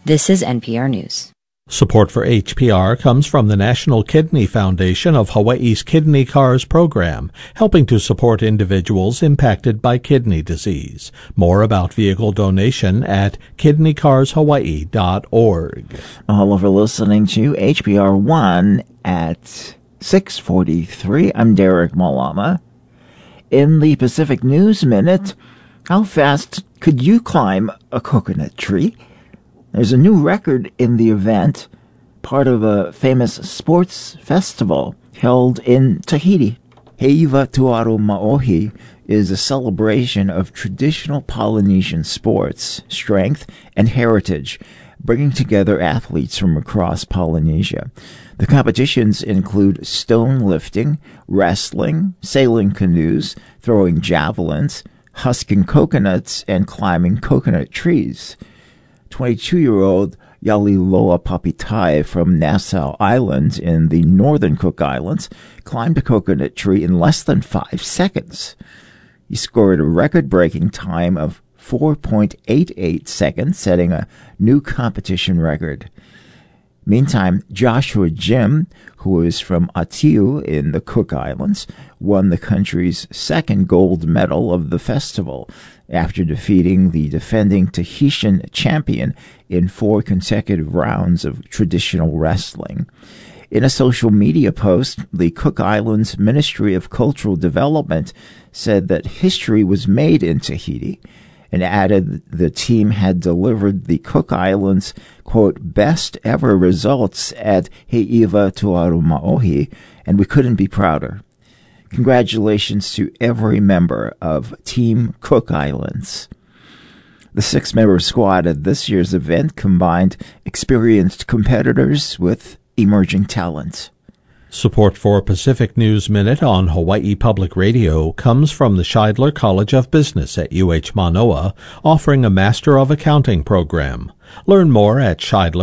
This is NPR News. Support for HPR comes from the National Kidney Foundation of Hawaii's Kidney Cars program, helping to support individuals impacted by kidney disease. More about vehicle donation at kidneycarshawaii.org. All over listening to HPR 1 at 6:43. I'm Derek Malama. In the Pacific News Minute, how fast could you climb a coconut tree? There's a new record in the event, part of a famous sports festival held in Tahiti. Heiva Tuaru Maohi is a celebration of traditional Polynesian sports, strength, and heritage, bringing together athletes from across Polynesia. The competitions include stone lifting, wrestling, sailing canoes, throwing javelins, husking coconuts, and climbing coconut trees. 22-year-old Yaliloa Papitai from Nassau Island in the northern Cook Islands climbed a coconut tree in less than 5 seconds. He scored a record-breaking time of 4.88 seconds, setting a new competition record. Meantime, Joshua Jim, who is from Atiu in the Cook Islands, won the country's second gold medal of the festival after defeating the defending Tahitian champion in 4 consecutive rounds of traditional wrestling. In a social media post, the Cook Islands Ministry of Cultural Development said that history was made in Tahiti and added the team had delivered the Cook Islands, quote, best ever results at Heiva Tuaru Maohi, and we couldn't be prouder. Congratulations to every member of Team Cook Islands. The 6-member squad at this year's event combined experienced competitors with emerging talent. Support for Pacific News Minute on Hawaii Public Radio comes from the Scheidler College of Business at UH Manoa, offering a Master of Accounting program. Learn more at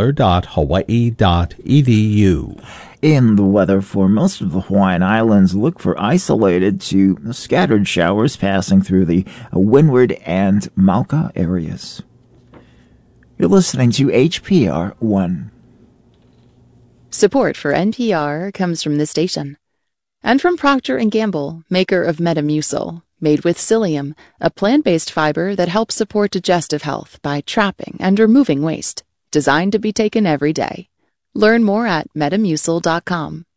scheidler.hawaii.edu. In the weather for most of the Hawaiian Islands, look for isolated to scattered showers passing through the Windward and Mauka areas. You're listening to HPR 1. Support for NPR comes from this station and from Procter & Gamble, maker of Metamucil, made with psyllium, a plant-based fiber that helps support digestive health by trapping and removing waste, designed to be taken every day. Learn more at metamucil.com.